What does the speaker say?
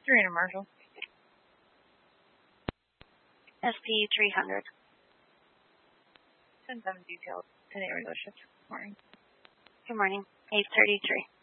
Serena Marshall. SP 300. 10-7 details. 10-8 regular shift. Morning. Good morning. 8:33.